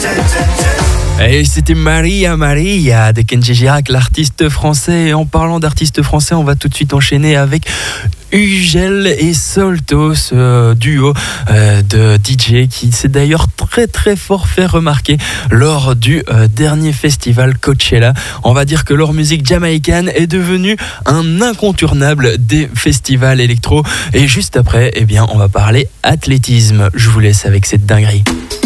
Et c'était Maria Maria de Kenji Girac, l'artiste français. Et en parlant d'artiste français, on va tout de suite enchaîner avec Ugel et Solto, ce duo de DJ qui s'est d'ailleurs très très fort fait remarquer lors du dernier festival Coachella. On va dire que leur musique jamaïcaine est devenue un incontournable des festivals électro. Et juste après, eh bien, on va parler athlétisme. Je vous laisse avec cette dinguerie.